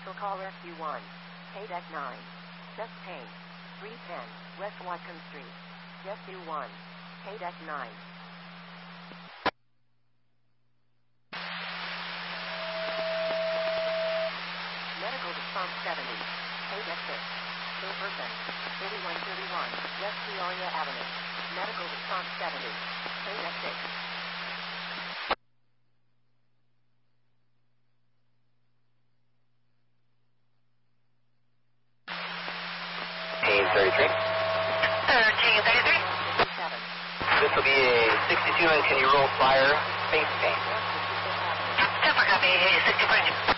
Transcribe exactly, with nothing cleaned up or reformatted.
Special call Rescue one. K-Deck nine. Chest pain. three ten, West Watkins Street. Rescue one. K-Deck nine. Medical response seventy. K-Deck six. Per person. thirty-one thirty-one, West Peoria Avenue. Medical response seventy. K-Deck six. Team thirty-three. Uh, Team thirty-three. This will be a sixty-two, and can you roll fire face paint? Super copy, sixty-five.